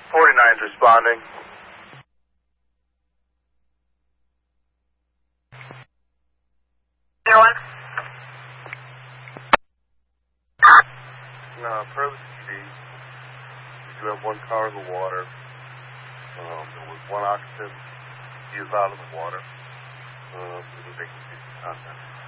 49's responding. Purvis TV, we do have one car in the water. There was one occupant. He is out of the water. We're making contact.